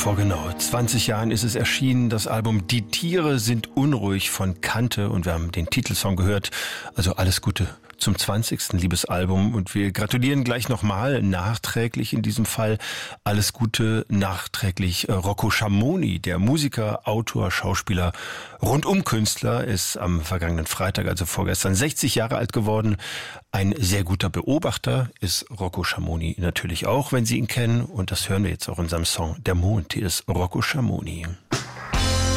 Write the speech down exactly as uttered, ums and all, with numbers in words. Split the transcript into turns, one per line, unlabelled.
Vor genau zwanzig Jahren ist es erschienen, das Album Die Tiere sind unruhig von Kante, und wir haben den Titelsong gehört. Also alles Gute zum zwanzigsten liebes Album, und wir gratulieren gleich nochmal, nachträglich in diesem Fall. Alles Gute nachträglich Rocco Schamoni, der Musiker, Autor, Schauspieler, Rundumkünstler, ist am vergangenen Freitag, also vorgestern, sechzig Jahre alt geworden. Ein sehr guter Beobachter ist Rocco Schamoni natürlich auch, wenn Sie ihn kennen, und das hören wir jetzt auch in seinem Song Der Mond. Hier ist Rocco Schamoni.